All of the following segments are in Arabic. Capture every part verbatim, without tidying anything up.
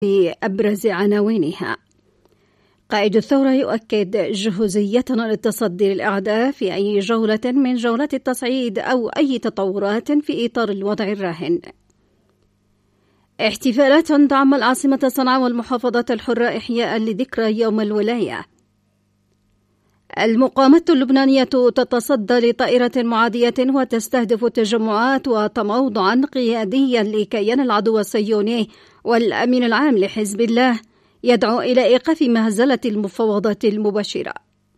في أبرز عناوينها. قائد الثورة يؤكد جهوزيتنا للتصدي للأعداء في أي جولة من جولات التصعيد أو أي تطورات في إطار الوضع الراهن. احتفالات تعم العاصمة صنعاء والمحافظات الحرة إحياء لذكرى يوم الولاية. المقاومة اللبنانية تتصدى لطائرة معادية وتستهدف تجمعات وتموضعا قياديا لكيان العدو الصهيوني، والأمين العام لحزب الله يدعو إلى إيقاف مهزلة المفاوضات المباشرة.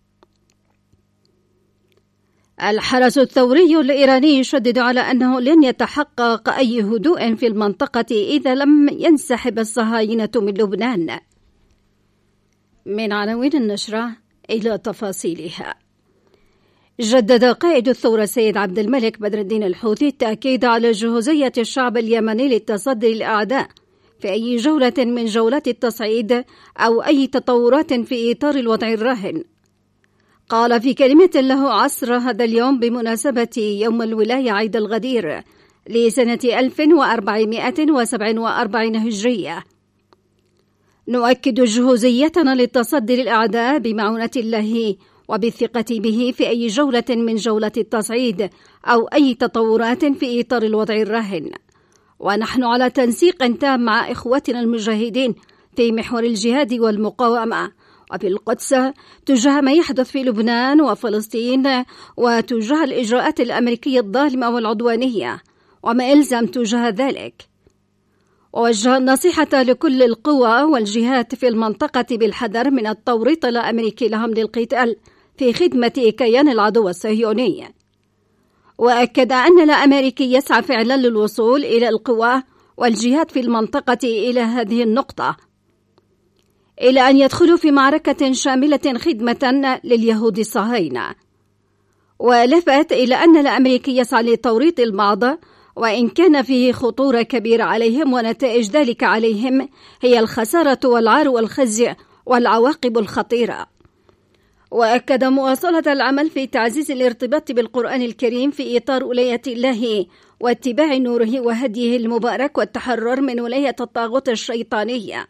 الحرس الثوري الإيراني يشدد على أنه لن يتحقق أي هدوء في المنطقة إذا لم ينسحب الصهاينة من لبنان. من عناوين النشرة إلى تفاصيلها. جدد قائد الثورة السيد عبد الملك بدر الدين الحوثي التأكيد على جهوزية الشعب اليمني للتصدي للأعداء في أي جولة من جولات التصعيد أو أي تطورات في إطار الوضع الراهن. قال في كلمة له عصر هذا اليوم بمناسبة يوم الولاية عيد الغدير لسنة ألف وأربعمائة وسبعة وأربعين هجرية: نؤكد جهوزيتنا للتصدي للأعداء بمعونة الله وبالثقة به في أي جولة من جولات التصعيد أو أي تطورات في إطار الوضع الراهن، ونحن على تنسيق تام مع إخوتنا المجاهدين في محور الجهاد والمقاومة وفي القدس تجاه ما يحدث في لبنان وفلسطين وتجاه الإجراءات الأمريكية الظالمة والعدوانية وما يلزم تجاه ذلك. ووجه النصيحة لكل القوى والجهات في المنطقة بالحذر من التوريط الأمريكي لهم للقتال في خدمة كيان العدو الصهيوني، وأكد أن الأمريكي يسعى فعلا للوصول إلى القوى والجهات في المنطقة إلى هذه النقطة، إلى أن يدخلوا في معركة شاملة خدمة لليهود الصهاينة. ولفت إلى أن الأمريكي يسعى لتوريط البعض وإن كان فيه خطورة كبيرة عليهم، ونتائج ذلك عليهم هي الخسارة والعار والخزي والعواقب الخطيرة. وأكد مواصلة العمل في تعزيز الارتباط بالقرآن الكريم في إطار ولاية الله واتباع نوره وهديه المبارك والتحرر من ولاية الطاغوت الشيطانية.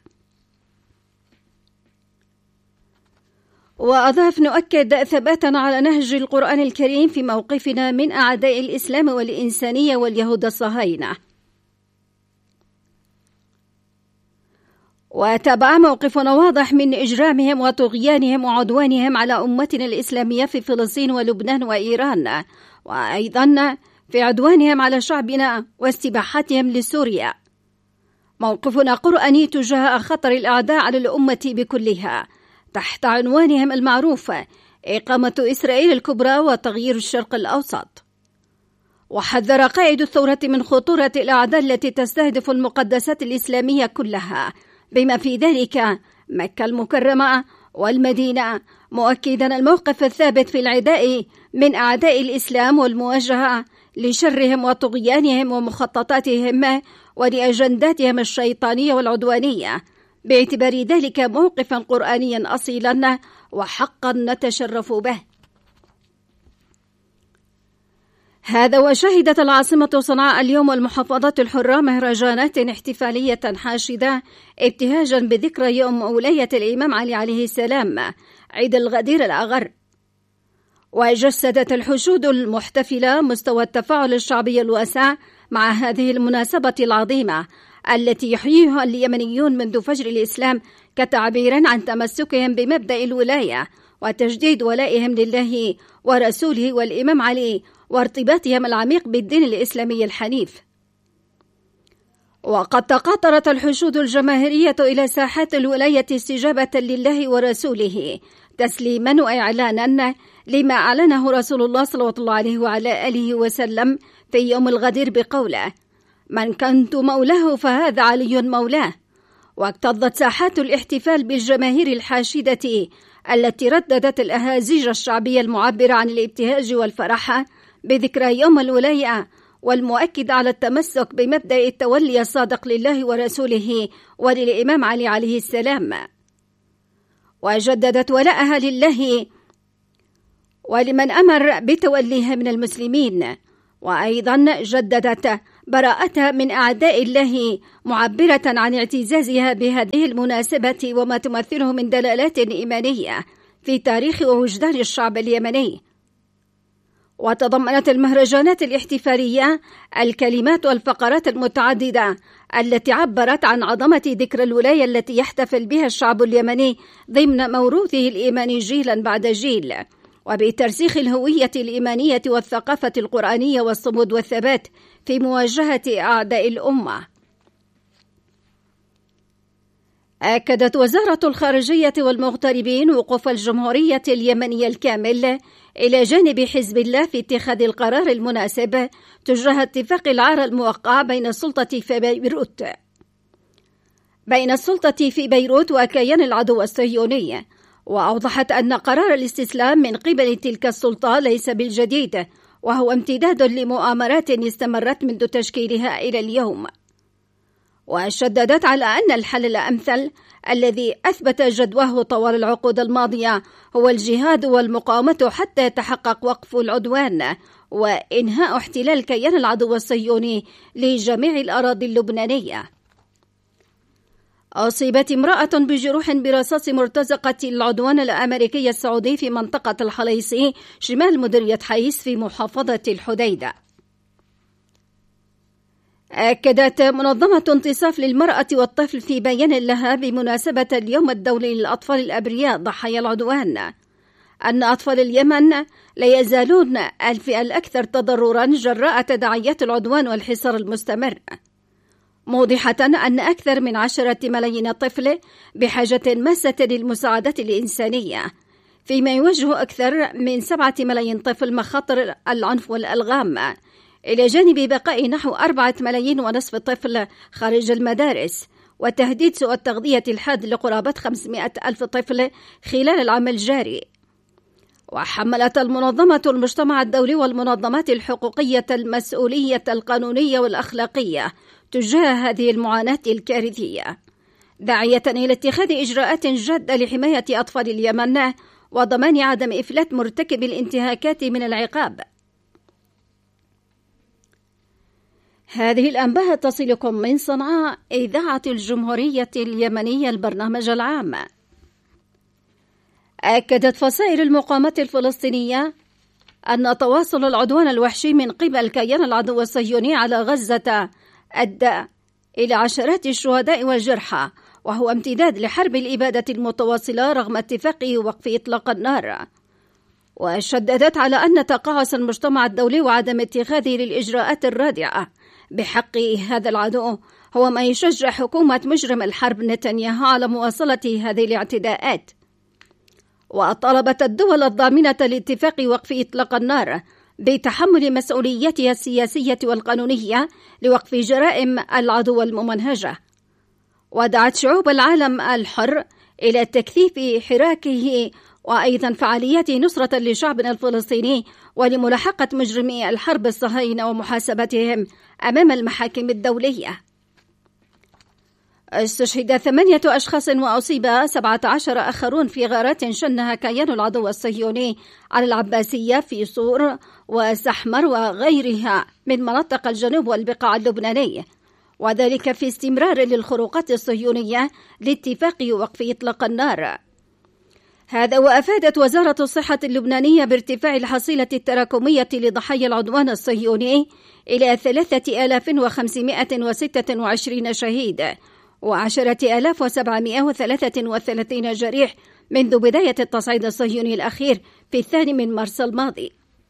وأضاف: نؤكد ثباتنا على نهج القرآن الكريم في موقفنا من أعداء الإسلام والإنسانية واليهود الصهاينة. وتبع موقفنا واضح من إجرامهم وطغيانهم وعدوانهم على أمتنا الإسلامية في فلسطين ولبنان وإيران، وأيضا في عدوانهم على شعبنا واستباحتهم لسوريا. موقفنا قرآني تجاه خطر الأعداء على الأمة بكلها تحت عنوانهم المعروف: إقامة إسرائيل الكبرى وتغيير الشرق الأوسط. وحذر قائد الثورة من خطورة الأعداء التي تستهدف المقدسات الإسلامية كلها بما في ذلك مكة المكرمة والمدينة، مؤكدا الموقف الثابت في العداء من أعداء الإسلام والمواجهة لشرهم وطغيانهم ومخططاتهم ولأجنداتهم الشيطانية والعدوانية، باعتبار ذلك موقفا قرآنيا أصيلا وحقا نتشرف به. هذا وشهدت العاصمة صنعاء اليوم والمحافظات الحرة مهرجانات احتفالية حاشدة ابتهاجا بذكرى يوم ولاية الإمام علي عليه السلام عيد الغدير الأغر. وجسدت الحشود المحتفلة مستوى التفاعل الشعبي الواسع مع هذه المناسبة العظيمة التي يحييها اليمنيون منذ فجر الإسلام كتعبير عن تمسكهم بمبدأ الولاية وتجديد ولائهم لله ورسوله والإمام علي وارتباطهم العميق بالدين الإسلامي الحنيف. وقد تقاطرت الحشود الجماهيرية إلى ساحات الولاية استجابة لله ورسوله تسليما وإعلانا لما أعلنه رسول الله صلى الله عليه وعلى آله وسلم في يوم الغدير بقوله: من كنت مولاه فهذا علي مولاه. واكتظت ساحات الاحتفال بالجماهير الحاشدة التي رددت الأهازيج الشعبية المعبرة عن الابتهاج والفرح بذكرى يوم الولاية، والمؤكد على التمسك بمبدأ التولي الصادق لله ورسوله وللإمام علي عليه السلام. وجددت ولاءها لله ولمن أمر بتوليه من المسلمين، وأيضا جددت براءتها من أعداء الله، معبرة عن اعتزازها بهذه المناسبة وما تمثله من دلالات إيمانية في تاريخ ووجدان الشعب اليمني. وتضمنت المهرجانات الاحتفالية الكلمات والفقرات المتعددة التي عبرت عن عظمة ذكرى الولاية التي يحتفل بها الشعب اليمني ضمن موروثه الإيماني جيلا بعد جيل، وبترسيخ الهوية الإيمانية والثقافة القرآنية والصمود والثبات في مواجهة أعداء الأمة. أكدت وزارة الخارجية والمغتربين وقوف الجمهورية اليمنية الكامل إلى جانب حزب الله في اتخاذ القرار المناسب تجاه اتفاق العار الموقع بين السلطة في بيروت بين السلطة في بيروت وكيان العدو الصهيوني، وأوضحت أن قرار الاستسلام من قبل تلك السلطة ليس بالجديد، وهو امتداد لمؤامرات استمرت منذ تشكيلها إلى اليوم. وشددت على أن الحل الأمثل الذي أثبت جدواه طوال العقود الماضية هو الجهاد والمقاومة حتى يتحقق وقف العدوان وإنهاء احتلال كيان العدو الصهيوني لجميع الأراضي اللبنانية. أصيبت امرأة بجروح برصاص مرتزقة العدوان الأمريكي السعودي في منطقة الحليصي شمال مديرية حيس في محافظة الحديدة. أكدت منظمة انتصاف للمرأة والطفل في بيان لها بمناسبة اليوم الدولي للأطفال الأبرياء ضحايا العدوان أن أطفال اليمن لا يزالون الفئة الأكثر تضررا جراء تداعيات العدوان والحصار المستمر، موضحة أن أكثر من عشرة ملايين طفل بحاجة ماسة للمساعدات الإنسانية، فيما يواجه أكثر من سبعة ملايين طفل مخاطر العنف والألغام، إلى جانب بقاء نحو أربعة ملايين ونصف طفل خارج المدارس، وتهديد سوء التغذية الحاد لقرابة خمسمائة ألف طفل خلال العام الجاري. وحملت المنظمة المجتمع الدولي والمنظمات الحقوقية المسؤولية القانونية والأخلاقية تجاه هذه المعاناة الكارثية، داعية إلى اتخاذ إجراءات جادة لحماية أطفال اليمن وضمان عدم إفلات مرتكب الانتهاكات من العقاب. هذه الأنباء تصلكم من صنعاء، إذاعة الجمهورية اليمنية البرنامج العام. أكدت فصائل المقاومة الفلسطينية أن تواصل العدوان الوحشي من قبل كيان العدو الصهيوني على غزة أدى إلى عشرات الشهداء والجرحى، وهو امتداد لحرب الإبادة المتواصلة رغم اتفاق وقف إطلاق النار. وشددت على أن تقاعس المجتمع الدولي وعدم اتخاذه للإجراءات الرادعة بحق هذا العدو هو ما يشجع حكومة مجرم الحرب نتنياهو على مواصلة هذه الاعتداءات. وطالبت الدول الضامنة لاتفاق وقف إطلاق النار بتحمل مسؤوليتها السياسية والقانونية لوقف جرائم العدو الممنهجة، ودعت شعوب العالم الحر إلى تكثيف حراكه وأيضا فعاليات نصرة لشعبنا الفلسطيني ولملاحقة مجرمي الحرب الصهاينة ومحاسبتهم أمام المحاكم الدولية. استشهد ثمانية أشخاص وأصيب سبعة عشر آخرون في غارات شنها كيان العدو الصهيوني على العباسية في صور وسحمر وغيرها من مناطق الجنوب والبقاع اللبناني، وذلك في استمرار للخروقات الصهيونية لاتفاق وقف إطلاق النار. هذا وأفادت وزارة الصحة اللبنانية بارتفاع الحصيلة التراكمية لضحايا العدوان الصهيوني إلى ثلاثة آلاف وخمسمائة وستة وعشرين شهيد وعشرة آلاف وسبعمائة وثلاثة وثلاثين جريح منذ بداية التصعيد الصهيوني الأخير في الثاني من مارس الماضي.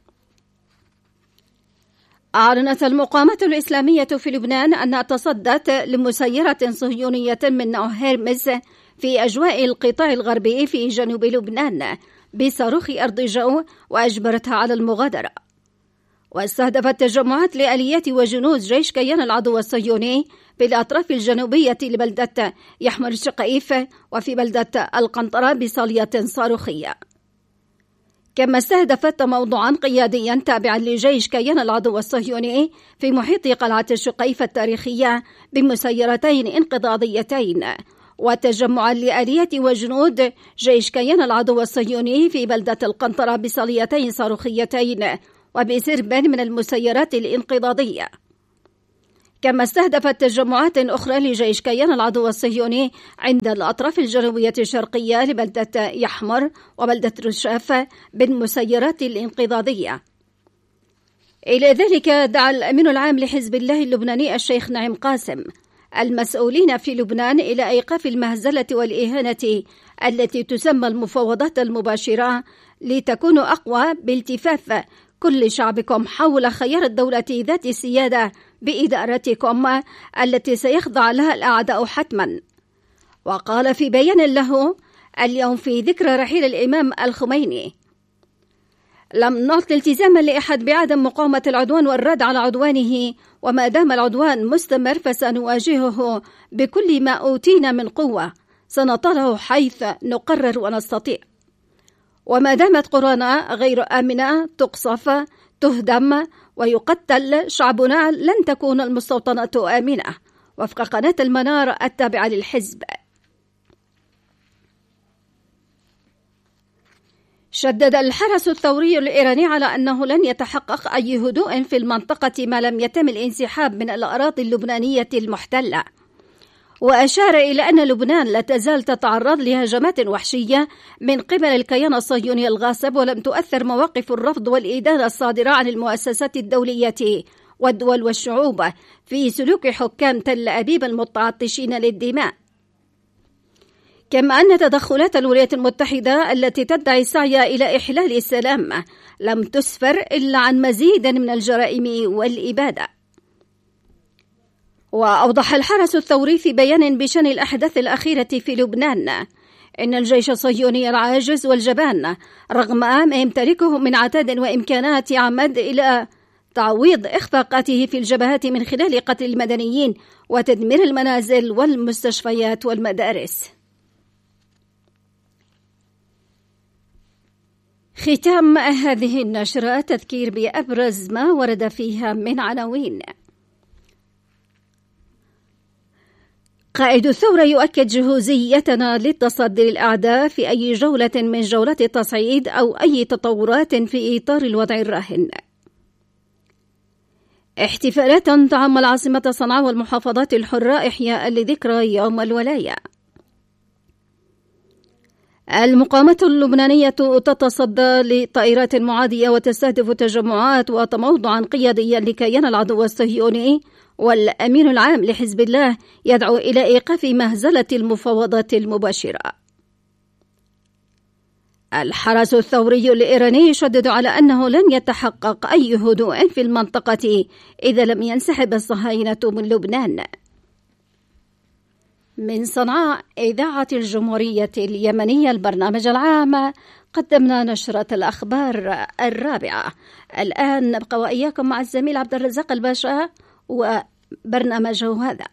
أعلنت المقاومة الإسلامية في لبنان أنها تصدت لمسيرة صهيونية من نوع هيرمس في أجواء القطاع الغربي في جنوب لبنان بصاروخ أرض جو وأجبرتها على المغادرة. واستهدفت تجمعات لآليات وجنود جيش كيان العدو الصهيوني في الأطراف الجنوبية لبلدة يحمر الشقيف وفي بلدة القنطرة بصالية صاروخية. كما استهدفت موضوعا قياديا تابعا لجيش كيان العدو الصهيوني في محيط قلعة الشقيف التاريخية بمسيرتين انقضاضيتين، وتجمعا لآليات وجنود جيش كيان العدو الصهيوني في بلدة القنطرة بصاليتين صاروخيتين وبسرب من المسيرات الانقضاضية. كما استهدفت تجمعات أخرى لجيش كيان العدو الصهيوني عند الأطراف الجنوبية الشرقية لبلدة يحمر وبلدة رشاف بالمسيرات الانقضاضية. إلى ذلك دعا الأمين العام لحزب الله اللبناني الشيخ نعيم قاسم المسؤولين في لبنان إلى إيقاف المهزلة والإهانة التي تسمى المفاوضات المباشرة لتكونوا أقوى بالتفاف كل شعبكم حول خيار الدولة ذات السيادة بإدارتكم التي سيخضع لها الأعداء حتما. وقال في بيان له اليوم في ذكرى رحيل الإمام الخميني: لم نعطي التزاما لأحد بعدم مقاومة العدوان والرد على عدوانه، وما دام العدوان مستمر فسنواجهه بكل ما أوتينا من قوة، سنطاله حيث نقرر ونستطيع. وما دامت قرانا غير آمنة تقصف تهدم ويقتل شعبنا لن تكون المستوطنات آمنة. وفق قناة المنار التابعة للحزب. شدد الحرس الثوري الإيراني على أنه لن يتحقق أي هدوء في المنطقة ما لم يتم الانسحاب من الأراضي اللبنانية المحتلة، وأشار إلى أن لبنان لا تزال تتعرض لهجمات وحشية من قبل الكيان الصهيوني الغاصب، ولم تؤثر مواقف الرفض والإدانة الصادرة عن المؤسسات الدولية والدول والشعوب في سلوك حكام تل أبيب المتعطشين للدماء. كما أن تدخلات الولايات المتحدة التي تدعي السعي إلى إحلال السلام لم تسفر إلا عن مزيد من الجرائم والإبادة. وأوضح الحرس الثوري في بيان بشأن الأحداث الأخيرة في لبنان إن الجيش الصهيوني العاجز والجبان رغم ما يمتلكه من عتاد وإمكانات يعمد إلى تعويض إخفاقاته في الجبهات من خلال قتل المدنيين وتدمير المنازل والمستشفيات والمدارس. ختام هذه النشرة تذكير بأبرز ما ورد فيها من عناوين. قائد الثورة يؤكد جهوزيتنا للتصدي للأعداء في أي جولة من جولات التصعيد أو أي تطورات في إطار الوضع الراهن. احتفالات تعم العاصمة صنعاء والمحافظات الحرة إحياء لذكرى يوم الولاية. المقاومة اللبنانية تتصدى لطائرات معادية وتستهدف تجمعات وتموضعا قياديا لكيان العدو الصهيوني، والأمين العام لحزب الله يدعو إلى إيقاف مهزلة المفاوضات المباشرة. الحرس الثوري الإيراني يشدد على أنه لن يتحقق أي هدوء في المنطقة إذا لم ينسحب الصهاينة من لبنان. من صنعاء إذاعة الجمهورية اليمنية البرنامج العام، قدمنا نشرة الأخبار الرابعة. الآن نبقى وإياكم مع الزميل عبد الرزاق الباشا وبرنامجه هذا.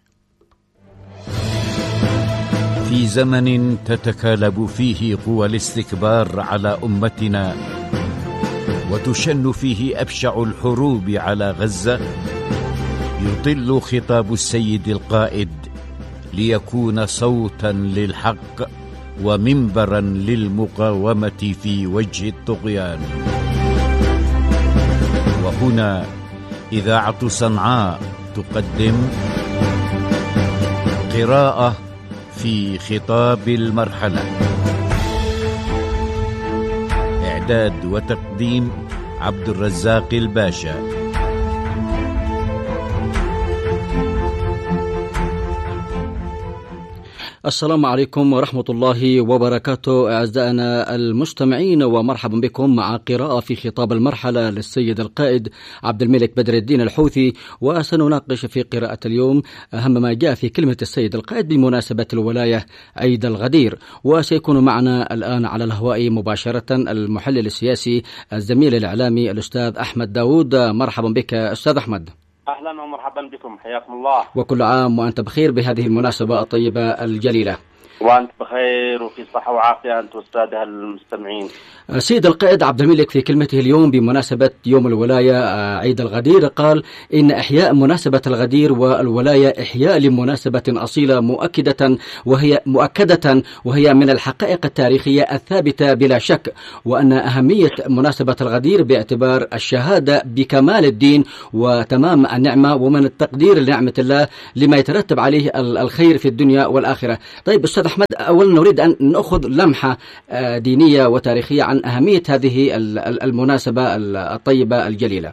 في زمن تتكالب فيه قوى الاستكبار على أمتنا وتشن فيه أبشع الحروب على غزة، يطل خطاب السيد القائد ليكون صوتا للحق ومنبرا للمقاومة في وجه الطغيان. وهنا إذاعة صنعاء تقدم قراءة في خطاب المرحلة. إعداد وتقديم عبد الرزاق الباشا. السلام عليكم ورحمة الله وبركاته أعزائنا المستمعين، ومرحبا بكم مع قراءة في خطاب المرحلة للسيد القائد عبد الملك بدر الدين الحوثي. وسنناقش في قراءة اليوم أهم ما جاء في كلمة السيد القائد بمناسبة الولاية عيد الغدير. وسيكون معنا الآن على الهواء مباشرة المحلل السياسي الزميل الإعلامي الأستاذ أحمد داود. مرحبا بك أستاذ أحمد. أهلا ومرحبا بكم، حياكم الله. وكل عام وأنت بخير بهذه المناسبة الطيبة الجليلة. وأنت بخير وفي صحة وعافية أنت والسادة المستمعين. سيد القائد عبد الملك في كلمته اليوم بمناسبة يوم الولاية عيد الغدير قال إن إحياء مناسبة الغدير والولاية إحياء لمناسبة أصيلة مؤكدة وهي مؤكدة وهي من الحقائق التاريخية الثابتة بلا شك، وأن أهمية مناسبة الغدير باعتبار الشهادة بكمال الدين وتمام النعمة ومن التقدير لنعمة الله لما يترتب عليه الخير في الدنيا والآخرة. طيب أستاذ أحمد، أولا نريد أن نأخذ لمحة دينية وتاريخية عن أهمية هذه المناسبة الطيبة الجليلة.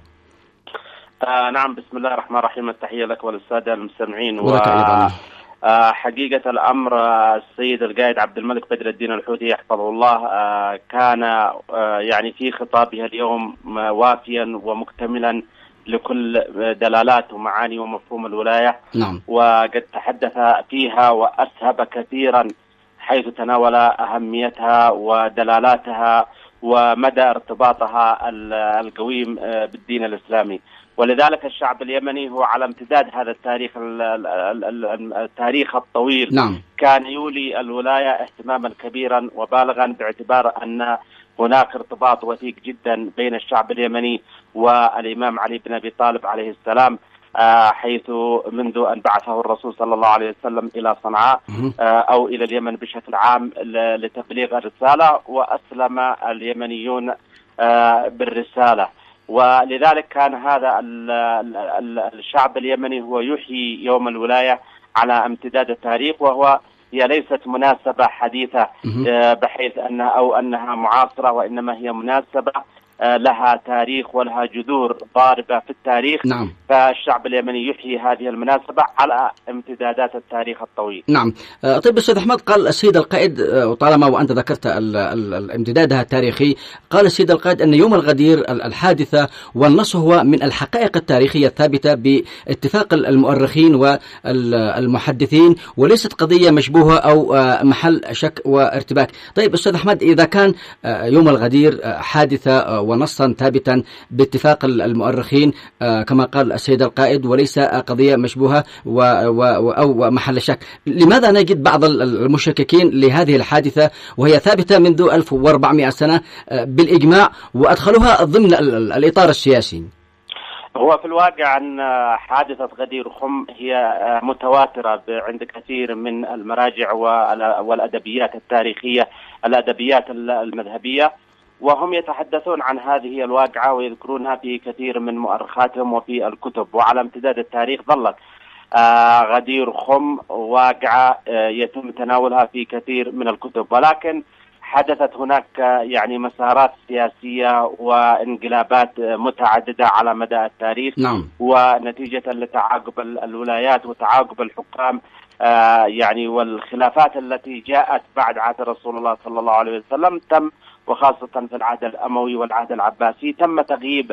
آه نعم، بسم الله الرحمن الرحيم، التحية لك وللسادة المستمعين. ولك أيضا. آه حقيقة الأمر السيد القائد عبد الملك بدر الدين الحوثي يحفظه الله آه كان آه يعني في خطابه اليوم وافيا ومكتملا لكل دلالات ومعاني ومفهوم الولاية. نعم. وقد تحدث فيها وأسهب كثيرا حيث تناول أهميتها ودلالاتها ومدى ارتباطها القويم بالدين الإسلامي. ولذلك الشعب اليمني هو على امتداد هذا التاريخ التاريخ الطويل. نعم. كان يولي الولاية اهتماما كبيرا وبالغا باعتبار أن هناك ارتباط وثيق جدا بين الشعب اليمني والإمام علي بن أبي طالب عليه السلام، حيث منذ أن بعثه الرسول صلى الله عليه وسلم إلى صنعاء أو إلى اليمن بشكل عام لتبليغ الرسالة، وأسلم اليمنيون بالرسالة. ولذلك كان هذا الشعب اليمني هو يحيي يوم الولاية على امتداد التاريخ، وهو هي ليست مناسبة حديثة بحيث أنها أو أنها معاصرة، وإنما هي مناسبة لها تاريخ ولها جذور ضاربة في التاريخ. نعم. فالشعب اليمني يحيي هذه المناسبة على امتدادات التاريخ الطويل. نعم. طيب أستاذ أحمد، قال السيد القائد وطالما وأنت ذكرت امتدادها التاريخي، قال السيد القائد أن يوم الغدير الحادثة والنص هو من الحقائق التاريخية الثابتة باتفاق المؤرخين والمحدثين وليست قضية مشبوهة أو محل شك وارتباك. طيب أستاذ أحمد، إذا كان يوم الغدير حادثة ونصا ثابتا باتفاق المؤرخين كما قال السيد القائد وليس قضية مشبوهة و و أو محل شك، لماذا نجد بعض المشككين لهذه الحادثة وهي ثابتة منذ ألف وأربعمائة سنة بالإجماع وأدخلوها ضمن الإطار السياسي؟ هو في الواقع أن حادثة غدير خم هي متواترة عند كثير من المراجع والأدبيات التاريخية الأدبيات المذهبية، وهم يتحدثون عن هذه الواقعة ويذكرونها في كثير من مؤرخاتهم وفي الكتب. وعلى امتداد التاريخ ظلت آه غدير خم واقعة آه يتم تناولها في كثير من الكتب، ولكن حدثت هناك آه يعني مسارات سياسية وانقلابات آه متعددة على مدى التاريخ. نعم. ونتيجة لتعاقب الولايات وتعاقب الحكام آه يعني والخلافات التي جاءت بعد عهد رسول الله صلى الله عليه وسلم، تم وخاصة في العهد الأموي والعهد العباسي تم تغييب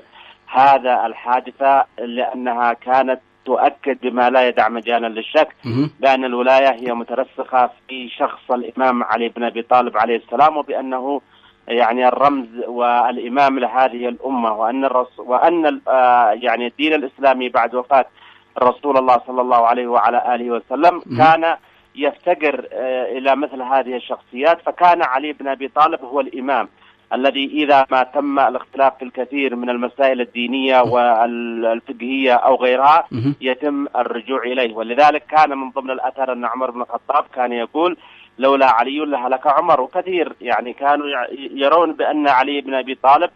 هذا الحادثة لأنها كانت تؤكد بما لا يدع مجالا للشك بأن الولاية هي مترسخة في شخص الإمام علي بن أبي طالب عليه السلام، وبأنه يعني الرمز والإمام لهذه الأمة، وأن الرسول وأن يعني الدين الإسلامي بعد وفاة رسول الله صلى الله عليه وعلى آله وسلم كان يفتقر إلى مثل هذه الشخصيات. فكان علي بن أبي طالب هو الإمام الذي إذا ما تم الاختلاف في الكثير من المسائل الدينية والفقهية أو غيرها يتم الرجوع إليه. ولذلك كان من ضمن الأثر أن عمر بن الخطاب كان يقول لولا علي لهلك عمر، وكثير يعني كانوا يرون بأن علي بن أبي طالب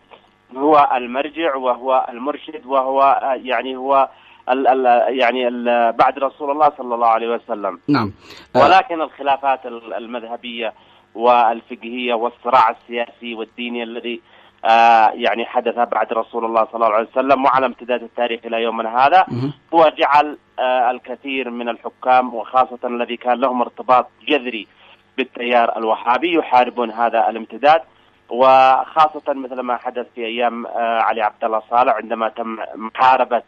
هو المرجع وهو المرشد وهو يعني هو ال ال يعني ال بعد رسول الله صلى الله عليه وسلم. نعم. ولكن الخلافات المذهبية والفقهية والصراع السياسي والديني الذي آه يعني حدث بعد رسول الله صلى الله عليه وسلم وعلى امتداد التاريخ إلى يومنا هذا هو جعل آه الكثير من الحكام وخاصة الذي كان لهم ارتباط جذري بالتيار الوهابي يحاربون هذا الامتداد، وخاصة مثل ما حدث في أيام آه علي عبد الله صالح عندما تم محاربة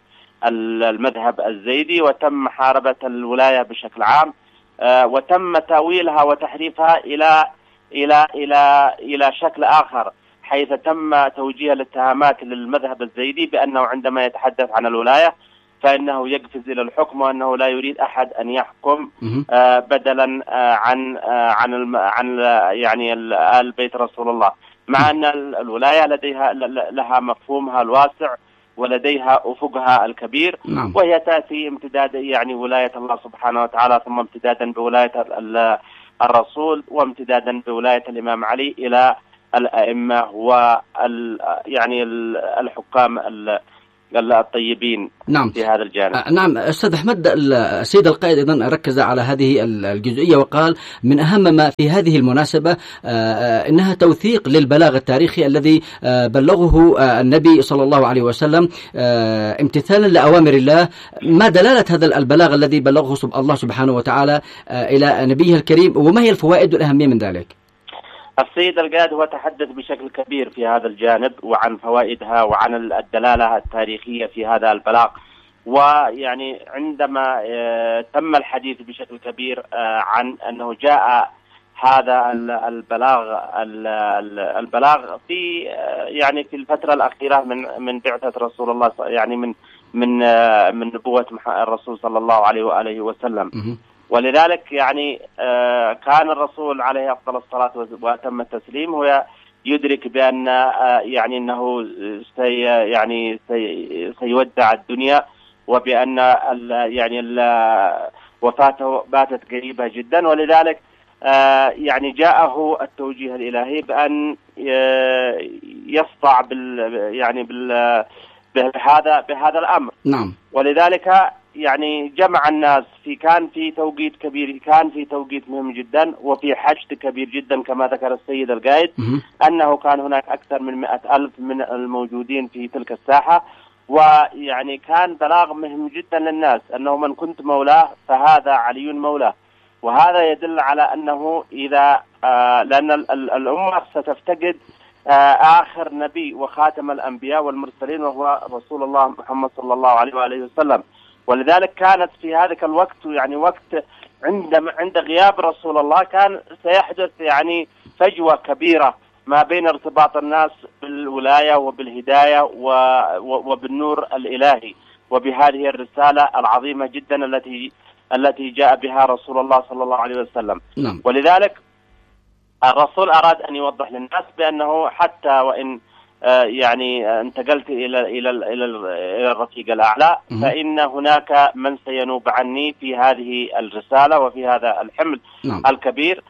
المذهب الزيدي وتم محاربة الولاية بشكل عام، آه وتم تأويلها وتحريفها إلى إلى إلى إلى شكل آخر، حيث تم توجيه الاتهامات للمذهب الزيدي بأنه عندما يتحدث عن الولاية فإنه يقفز إلى الحكم، وأنه لا يريد أحد أن يحكم آه بدلا آه عن آه عن الم عن يعني آل بيت رسول الله، مع أن الولاية لديها لها مفهومها الواسع ولديها أفقها الكبير. نعم. وهي تأتي امتداد يعني ولاية الله سبحانه وتعالى، ثم امتدادا بولاية الرسول، وامتدادا بولاية الإمام علي إلى الأئمة وال يعني الحكام الطيبين. نعم. في هذا الجانب. آه نعم أستاذ أحمد، السيد القائد أيضا ركز على هذه الجزئية وقال من أهم ما في هذه المناسبة آه إنها توثيق للبلاغ التاريخي الذي آه بلغه آه النبي صلى الله عليه وسلم آه امتثالا لأوامر الله. ما دلالة هذا البلاغ الذي بلغه الله سبحانه وتعالى آه إلى نبيه الكريم، وما هي الفوائد والأهمية من ذلك؟ السيد القائد هو تحدث بشكل كبير في هذا الجانب وعن فوائدها وعن الدلالة التاريخية في هذا البلاغ. ويعني عندما تم الحديث بشكل كبير عن أنه جاء هذا البلاغ البلاغ في يعني في الفترة الأخيرة من من بعثة رسول الله، يعني من من من نبوة الرسول صلى الله عليه وآله وسلم. ولذلك يعني آه كان الرسول عليه أفضل الصلاة وأتم التسليم هو يدرك بأن آه يعني أنه سي يعني سي سيودع الدنيا، وبأن ال يعني ال وفاته باتت قريبة جدا. ولذلك آه يعني جاءه التوجيه الإلهي بأن يصدع بال يعني بال بهذا بهذا الأمر. نعم. ولذلك يعني جمع الناس في كان في توقيت كبير، كان في توقيت مهم جدا، وفي حشد كبير جدا كما ذكر السيد القائد أنه كان هناك أكثر من مئة ألف من الموجودين في تلك الساحة. ويعني كان بلاغ مهم جدا للناس أنه من كنت مولاه فهذا علي مولاه. وهذا يدل على أنه إذا آه لأن الأمة ستفتقد آه آخر نبي وخاتم الأنبياء والمرسلين وهو رسول الله محمد صلى الله عليه وآله وسلم. ولذلك كانت في هذاك الوقت يعني وقت عند عند غياب رسول الله كان سيحدث يعني فجوة كبيرة ما بين ارتباط الناس بالولاية وبالهداية وبالنور الإلهي وبهذه الرسالة العظيمة جدا التي التي جاء بها رسول الله صلى الله عليه وسلم. نعم. ولذلك الرسول أراد أن يوضح للناس بأنه حتى وإن آه يعني انتقلت إلى إلى إلى إلى الرفيق الأعلى فإن هناك من سينوب عني في هذه الرسالة وفي هذا الحمل نعم. الكبير،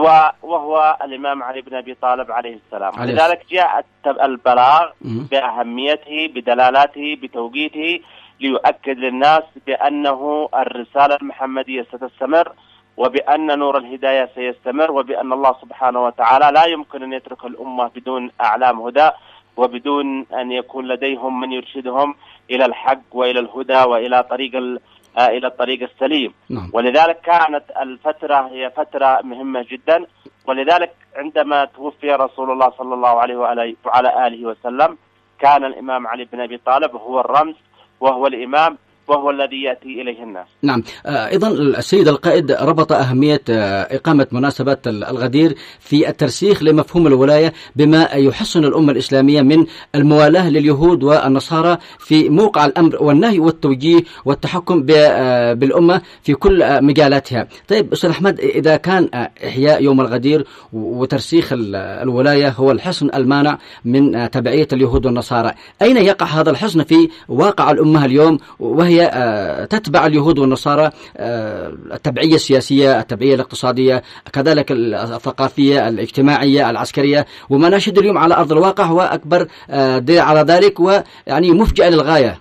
وهو الإمام علي بن أبي طالب عليه السلام. عليه. لذلك جاء البلاغ مم. بأهميته بدلالاته بتوقيته ليؤكد للناس بأنه الرسالة المحمدية ستستمر، وبأن نور الهداية سيستمر، وبأن الله سبحانه وتعالى لا يمكن أن يترك الأمة بدون أعلام هدى وبدون أن يكون لديهم من يرشدهم إلى الحق وإلى الهدى وإلى طريق إلى الطريق السليم. نعم. ولذلك كانت الفترة هي فترة مهمة جدا. ولذلك عندما توفي رسول الله صلى الله عليه وعلى آله وسلم كان الإمام علي بن أبي طالب هو الرمز وهو الإمام وهو الذي يأتي إليه الناس. نعم. أيضا السيد القائد ربط أهمية إقامة مناسبة الغدير في الترسيخ لمفهوم الولاية بما يحسن الأمة الإسلامية من الموالاة لليهود والنصارى في موقع الأمر والنهي والتوجيه والتحكم بالأمة في كل مجالاتها. طيب أستاذ أحمد، إذا كان إحياء يوم الغدير وترسيخ الولاية هو الحصن المانع من تبعية اليهود والنصارى، أين يقع هذا الحصن في واقع الأمة اليوم وهي تتبع اليهود والنصارى التبعية السياسية، التبعية الاقتصادية، كذلك الثقافية، الاجتماعية، العسكرية، وما نشهد اليوم على أرض الواقع هو أكبر دليل على ذلك ويعني مفجأة للغاية.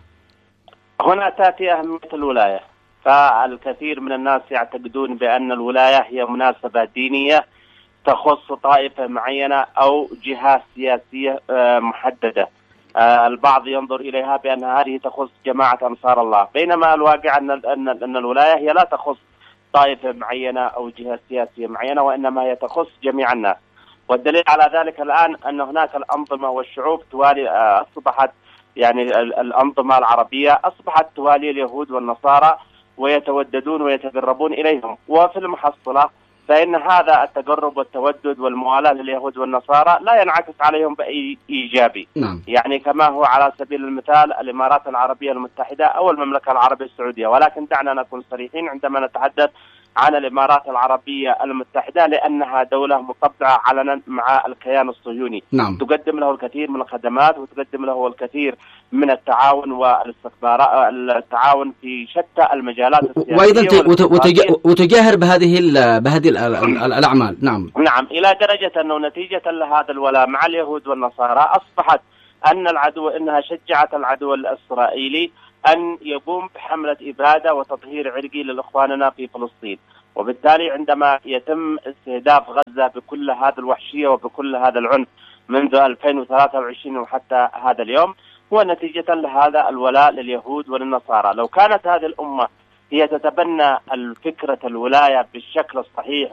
هنا تأتي أهمية الولاية، فالكثير من الناس يعتقدون بأن الولاية هي مناسبة دينية تخص طائفة معينة أو جهة سياسية محددة. آه البعض ينظر إليها بأن هذه تخص جماعة أنصار الله، بينما الواقع أن أن أن الولاية هي لا تخص طائفة معينة أو جهة سياسية معينة، وإنما هي تخص جميع الناس. والدليل على ذلك الآن أن هناك الأنظمة والشعوب توالي آه أصبحت يعني الأنظمة العربية أصبحت توالي اليهود والنصارى ويتوددون ويتقربون إليهم، وفي المحصلة فإن هذا التقرب والتودد والموالاة لليهود والنصارى لا ينعكس عليهم بأي إيجابي. نعم. يعني كما هو على سبيل المثال الإمارات العربية المتحدة أو المملكة العربية السعودية، ولكن دعنا نكون صريحين عندما نتحدث عن الإمارات العربية المتحدة لأنها دولة مطبعة علنا مع الكيان الصهيوني. نعم. تقدم له الكثير من الخدمات وتقدم له الكثير من التعاون والاستخبارات التعاون في شتى المجالات السياسية، وأيضا وتجاهر بهذه بهذه الأعمال. نعم. نعم، إلى درجة أنه نتيجة لهذا الولاء مع اليهود والنصارى أصبحت أن العدو إنها شجعت العدو الإسرائيلي أن يقوم بحملة إبادة وتطهير عرقي لإخواننا في فلسطين، وبالتالي عندما يتم استهداف غزة بكل هذا الوحشية وبكل هذا العنف منذ ألفين وثلاثة وعشرين وحتى هذا اليوم هو نتيجة لهذا الولاء لليهود وللنصارى. لو كانت هذه الأمة هي تتبنى الفكرة الولاية بالشكل الصحيح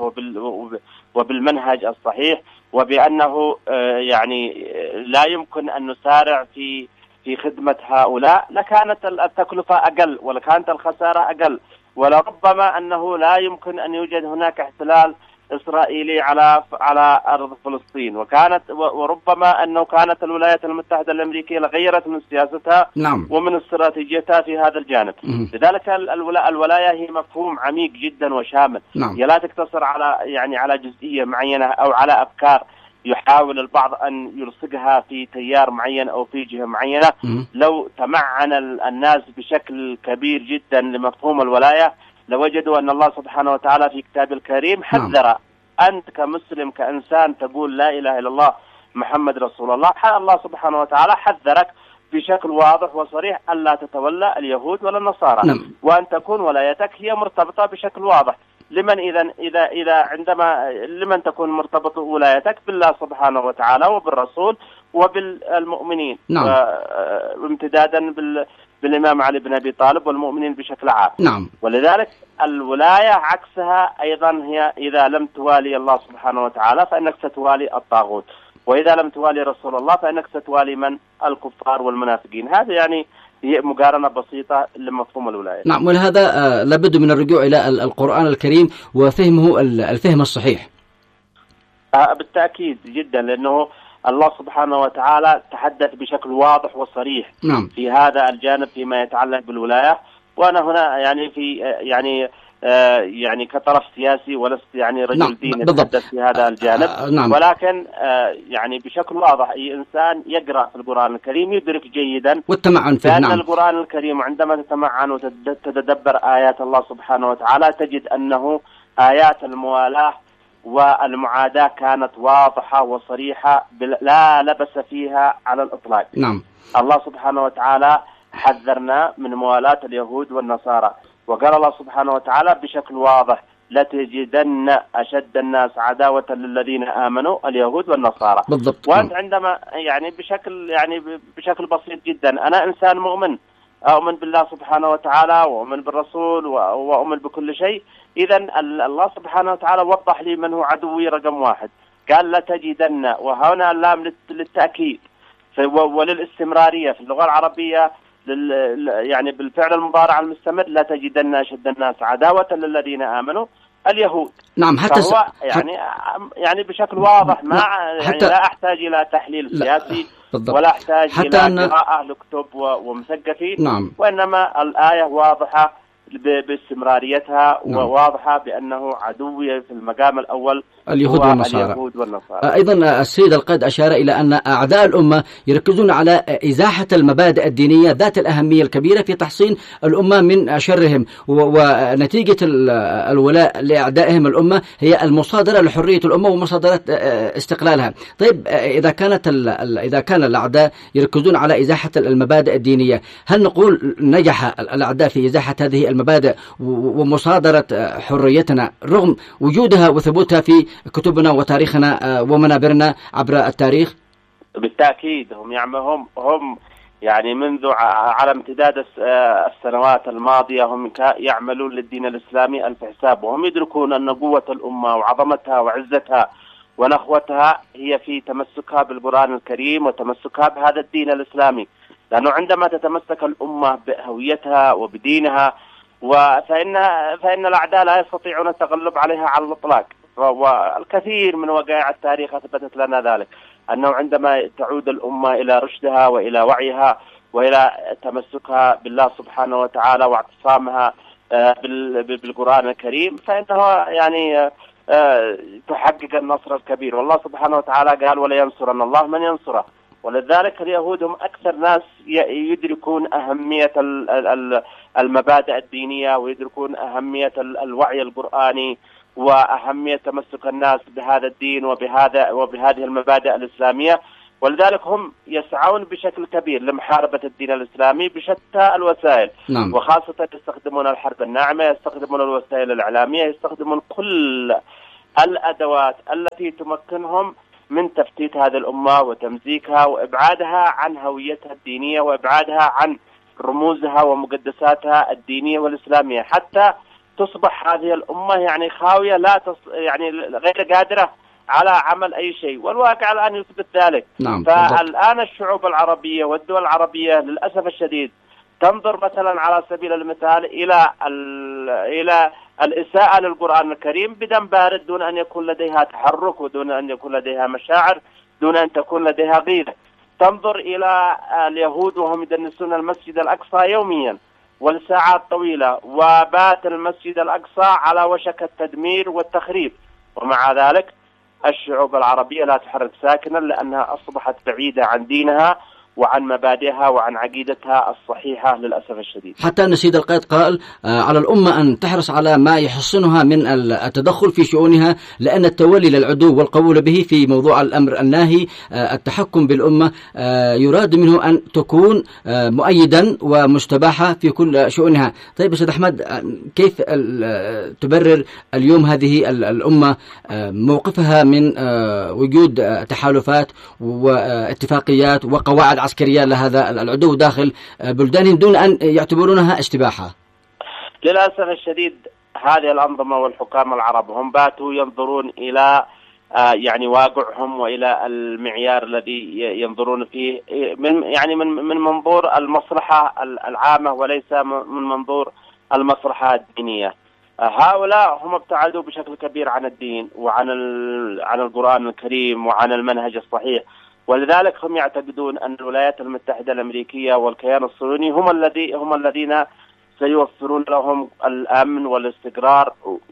وبالمنهج الصحيح، وبأنه يعني لا يمكن أن نسارع في في خدمة هؤلاء، لكانت التكلفة أقل ولكانت الخسارة أقل، ولربما أنه لا يمكن أن يوجد هناك احتلال إسرائيلي على على أرض فلسطين، وكانت وربما أنه كانت الولايات المتحدة الأمريكية غيرت من سياستها نعم. ومن استراتيجيتها في هذا الجانب. لذلك الولاية هي مفهوم عميق جدا وشامل. نعم. لا تقتصر على يعني على جزئية معينة أو على أفكار يحاول البعض أن يلصقها في تيار معين أو في جهة معينة. لو تمعن الناس بشكل كبير جدا لمفهوم الولاية لوجدوا أن الله سبحانه وتعالى في كتاب الكريم حذر. أنت كمسلم كإنسان تقول لا إله إلا الله محمد رسول الله، الله سبحانه وتعالى حذرك بشكل واضح وصريح ألا تتولى اليهود ولا النصارى. نعم. وأن تكون ولايتك هي مرتبطة بشكل واضح. لمن إذا إذا إذا عندما لمن تكون مرتبطة ولايتك بالله سبحانه وتعالى وبالرسول وبالمؤمنين. نعم. وامتدادا بال بالإمام علي بن أبي طالب والمؤمنين بشكل عام. نعم. ولذلك الولاية عكسها أيضا هي إذا لم توالي الله سبحانه وتعالى فإنك ستوالي الطاغوت، وإذا لم توالي رسول الله فإنك ستوالي من الكفار والمنافقين. هذا يعني هي مقارنة بسيطة لمفهوم الولاية. نعم. ولهذا آه لابد من الرجوع إلى القرآن الكريم وفهمه الفهم الصحيح. آه بالتأكيد جدا، لأنه الله سبحانه وتعالى تحدث بشكل واضح وصريح. نعم. في هذا الجانب فيما يتعلق بالولاية. وأنا هنا يعني في يعني آه يعني كطرف سياسي ولست يعني رجل نعم. دين يتحدث في هذا الجانب. آه نعم. ولكن آه يعني بشكل واضح أي إنسان يقرأ في القرآن الكريم يدرك جيدا والتمعن فيه. لأن نعم. القرآن الكريم عندما تتمعن وتتدبر آيات الله سبحانه وتعالى تجد أنه آيات الموالاة والمعاداة كانت واضحة وصريحة لا لبس فيها على الإطلاق. نعم. الله سبحانه وتعالى حذرنا من موالاة اليهود والنصارى، وقال الله سبحانه وتعالى بشكل واضح لتجدن أشد الناس عداوة للذين آمنوا اليهود والنصارى. بالضبط. وأنت عندما يعني بشكل يعني بشكل بسيط جدا أنا إنسان مؤمن أؤمن بالله سبحانه وتعالى وأؤمن بالرسول وأؤمن بكل شيء، إذا الله سبحانه وتعالى وضح لي من هو عدوي رقم واحد، قال لا تجدن، وهنا اللام للتأكيد وللاستمرارية في اللغة العربية يعني بالفعل المضارع المستمر لا تجدن أشد الناس عداوة للذين آمنوا اليهود. نعم. حتى س... يعني يعني بشكل واضح ما يعني لا أحتاج إلى تحليل سياسي ولا أحتاج إلى أن... قراءة لكتب ومثقفين. نعم. وإنما الآية واضحة باستمراريتها نعم. وواضحة بأنه عدوي في المقام الأول اليهود والنصارى. اليهود والنصارى. أيضا السيد القائد أشار إلى أن أعداء الأمة يركزون على إزاحة المبادئ الدينية ذات الأهمية الكبيرة في تحصين الأمة من شرهم، ونتيجة الولاء لأعدائهم الأمة هي المصادرة لحرية الأمة ومصادرة استقلالها. طيب إذا كانت إذا كان الأعداء يركزون على إزاحة المبادئ الدينية، هل نقول نجح الأعداء في إزاحة هذه المبادئ ومصادرة حريتنا رغم وجودها وثبوتها في كتبنا وتاريخنا ومنابرنا عبر التاريخ؟ بالتأكيد هم يعني هم هم يعني منذ على امتداد السنوات الماضية هم يعملون للدين الإسلامي ألف حساب، وهم يدركون أن قوة الأمة وعظمتها وعزتها ونخوتها هي في تمسكها بالقرآن الكريم وتمسكها بهذا الدين الإسلامي، لأنه عندما تتمسك الأمة بهويتها وبدينها وفإن فإن الأعداء لا يستطيعون التغلب عليها على الإطلاق. والكثير من وقائع التاريخ أثبتت لنا ذلك، أنه عندما تعود الأمة إلى رشدها وإلى وعيها وإلى تمسكها بالله سبحانه وتعالى واعتصامها بالقرآن الكريم، فإنه يعني تحقق النصر الكبير. والله سبحانه وتعالى قال: ولا ينصرن الله من ينصره. ولذلك اليهود هم أكثر ناس يدركون أهمية المبادئ الدينية، ويدركون أهمية الوعي القرآني، وأهمية تمسك الناس بهذا الدين وبهذا وبهذه المبادئ الإسلامية. ولذلك هم يسعون بشكل كبير لمحاربة الدين الإسلامي بشتى الوسائل. نعم. وخاصة يستخدمون الحرب الناعمة، يستخدمون الوسائل الإعلامية، يستخدمون كل الأدوات التي تمكنهم من تفتيت هذه الأمة وتمزيكها وإبعادها عن هويتها الدينية وإبعادها عن رموزها ومقدساتها الدينية والإسلامية، حتى تصبح هذه الأمة يعني خاوية، لا تص... يعني غير قادرة على عمل أي شيء. والواقع الآن يثبت ذلك. نعم. فالآن الشعوب العربية والدول العربية للأسف الشديد تنظر مثلا على سبيل المثال إلى ال... إلى الإساءة للقرآن الكريم بدم بارد، دون أن يكون لديها تحرك، ودون أن يكون لديها مشاعر، دون أن تكون لديها غيرة. تنظر إلى اليهود وهم يدنسون المسجد الأقصى يوميا والساعات طويلة، وبات المسجد الأقصى على وشك التدمير والتخريب، ومع ذلك الشعوب العربية لا تحرك ساكنا، لأنها أصبحت بعيدة عن دينها وعن مبادئها وعن عقيدتها الصحيحة للأسف الشديد. حتى أن السيد القائد قال على الأمة أن تحرص على ما يحصنها من التدخل في شؤونها، لأن التولي للعدو والقبول به في موضوع الأمر الناهي التحكم بالأمة يراد منه أن تكون مؤيدا ومستباحة في كل شؤونها. طيب أستاذ أحمد، كيف تبرر اليوم هذه الأمة موقفها من وجود تحالفات واتفاقيات وقواعد عسكرية لهذا العدو داخل بلدانهم دون أن يعتبرونها استباحة؟ للأسف الشديد هذه الأنظمة والحكام العرب هم باتوا ينظرون إلى يعني واقعهم وإلى المعيار الذي ينظرون فيه من يعني من من منظور المصلحة العامة وليس من منظور المصلحة الدينية. هؤلاء هم ابتعدوا بشكل كبير عن الدين وعن عن القرآن الكريم وعن المنهج الصحيح، ولذلك هم يعتقدون أن الولايات المتحدة الأمريكية والكيان الصهيوني هم الذي هم الذين سيوفرون لهم الأمن والاستقرار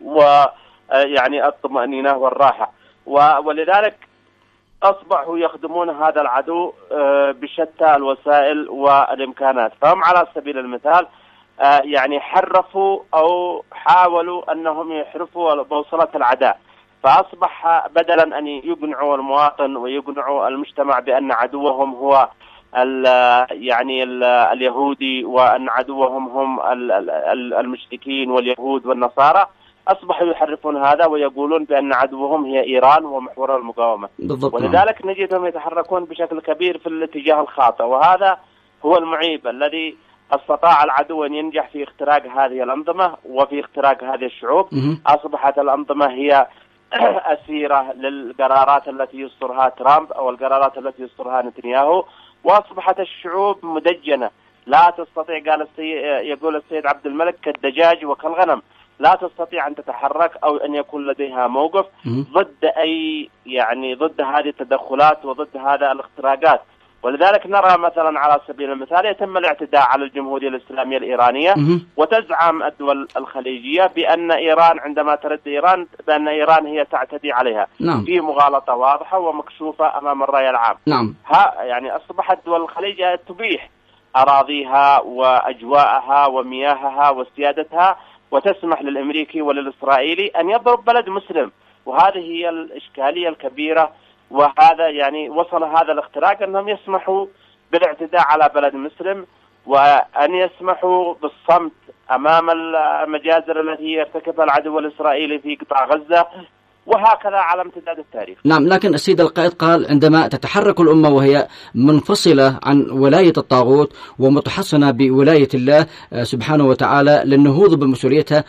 ويعني الطمأنينة والراحة، ولذلك أصبحوا يخدمون هذا العدو بشتى الوسائل والإمكانات. فهم على سبيل المثال يعني حرفوا أو حاولوا أنهم يحرفوا بوصلة العداء، فأصبح بدلا أن يقنعوا المواطن ويقنعوا المجتمع بأن عدوهم هو ال يعني ال اليهودي وأن عدوهم هم المشركين واليهود والنصارى، أصبحوا يحرفون هذا ويقولون بأن عدوهم هي إيران ومحور المقاومة. ولذلك نجدهم يتحركون بشكل كبير في الاتجاه الخاطئ، وهذا هو المعيب الذي استطاع العدو أن ينجح في اختراق هذه الأنظمة وفي اختراق هذه الشعوب. أصبحت الأنظمة هي أسيرة للقرارات التي يصدرها ترامب أو القرارات التي يصدرها نتنياهو، وأصبحت الشعوب مدجنة لا تستطيع، قال السيد يقول السيد عبد الملك كالدجاج وكالغنم، لا تستطيع أن تتحرك أو أن يكون لديها موقف ضد أي يعني ضد هذه التدخلات وضد هذا الاختراقات. ولذلك نرى مثلا على سبيل المثال يتم الاعتداء على الجمهورية الإسلامية الإيرانية، وتزعم الدول الخليجية بأن إيران عندما ترد إيران بأن إيران هي تعتدي عليها. نعم. في مغالطة واضحة ومكشوفة أمام الرأي العام. نعم. ها يعني أصبحت دول الخليج تبيح أراضيها وأجواءها ومياهها وسيادتها، وتسمح للأمريكي وللإسرائيلي أن يضرب بلد مسلم، وهذه هي الإشكالية الكبيرة. وهذا يعني وصل هذا الاختراق أنهم يسمحوا بالاعتداء على بلد مسلم، وأن يسمحوا بالصمت أمام المجازر التي يرتكبها العدو الإسرائيلي في قطاع غزة، وهكذا على امتداد التاريخ. نعم، لكن السيد القائد قال عندما تتحرك الأمة وهي منفصلة عن ولاية الطاغوت ومتحصنة بولاية الله سبحانه وتعالى للنهوض بمسؤوليتها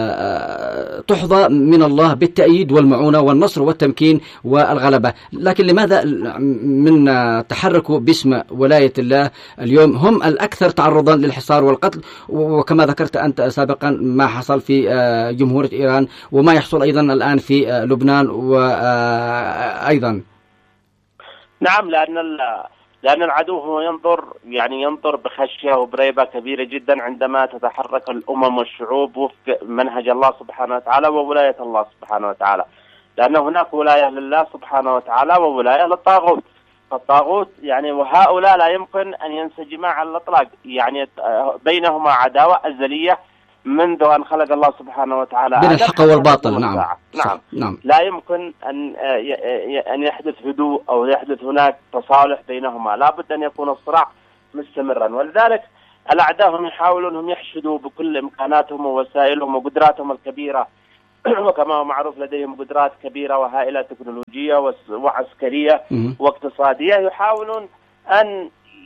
تحظى من الله بالتأييد والمعونة والنصر والتمكين والغلبة. لكن لماذا من تحركوا باسم ولاية الله اليوم هم الأكثر تعرضا للحصار والقتل، وكما ذكرت أنت سابقا ما حصل في جمهورية إيران وما يحصل أيضا الآن في لبنان وأيضا؟ نعم، لأن لأن العدو هو ينظر يعني ينظر بخشية وبريبة كبيرة جدا عندما تتحرك الأمم والشعوب وفق منهج الله سبحانه وتعالى وولاية الله سبحانه وتعالى، لأن هناك ولاية لله سبحانه وتعالى وولاية للطاغوت. فالطاغوت يعني وهؤلاء لا يمكن أن ينسجما على الإطلاق، يعني بينهما عداوة أزلية منذ أن خلق الله سبحانه وتعالى بين الحق والباطل. نعم. نعم. نعم لا يمكن أن أن يحدث هدوء أو يحدث هناك تصالح بينهما، لا بد أن يكون الصراع مستمرا. ولذلك الأعداء هم يحاولون هم يحشدوا بكل إمكاناتهم ووسائلهم وقدراتهم الكبيرة وكما هو معروف لديهم قدرات كبيرة وهائلة تكنولوجية وعسكرية واقتصادية، يحاولون أن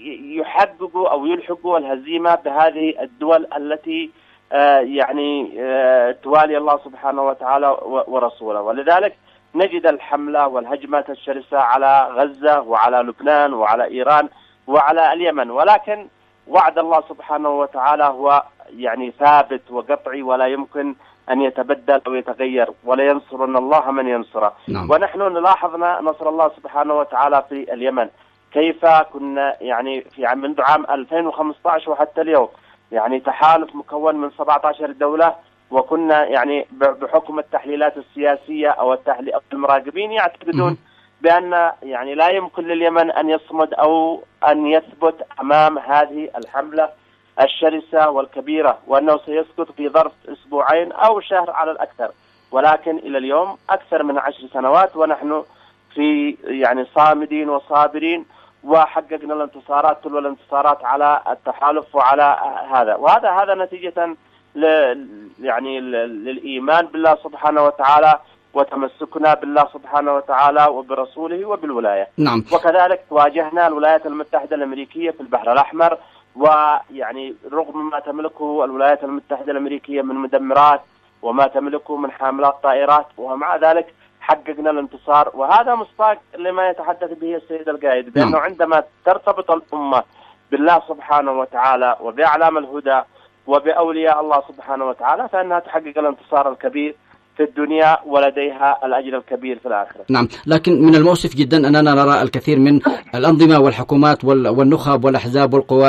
يحققوا أو يلحقوا الهزيمة بهذه الدول التي آه يعني آه توالي الله سبحانه وتعالى ورسوله. ولذلك نجد الحملة والهجمات الشرسة على غزة وعلى لبنان وعلى إيران وعلى اليمن، ولكن وعد الله سبحانه وتعالى هو يعني ثابت وقطعي ولا يمكن أن يتبدل أو يتغير، ولا ينصرن الله من ينصره. نعم. ونحن لاحظنا نصر الله سبحانه وتعالى في اليمن، كيف كنا يعني في عام منذ عام ألفين وخمسة عشر وحتى اليوم يعني تحالف مكون من سبعة عشر دولة، وكنا يعني بحكم التحليلات السياسية أو التحليل أو المراقبين يعتقدون بأن يعني لا يمكن لليمن أن يصمد أو أن يثبت أمام هذه الحملة الشرسة والكبيرة، وأنه سيسقط في ظرف أسبوعين أو شهر على الأكثر. ولكن إلى اليوم أكثر من عشر سنوات ونحن في يعني صامدين وصابرين، وحققنا الانتصارات تلو الانتصارات على التحالف وعلى هذا. وهذا هذا نتيجة ل يعني للإيمان بالله سبحانه وتعالى وتمسكنا بالله سبحانه وتعالى وبرسوله وبالولاية. نعم. وكذلك واجهنا الولايات المتحدة الأمريكية في البحر الأحمر، ويعني رغم ما تملكه الولايات المتحدة الأمريكية من مدمرات وما تملكه من حاملات طائرات، ومع ذلك حققنا الانتصار. وهذا مصداق لما يتحدث به السيد القائد، بأنه عندما ترتبط الأمة بالله سبحانه وتعالى وبأعلام الهدى وبأولياء الله سبحانه وتعالى فإنها تحقق الانتصار الكبير في الدنيا ولديها الأجر الكبير في الآخرة. نعم، لكن من المؤسف جدا أننا نرى الكثير من الأنظمة والحكومات والنخب والأحزاب والقوى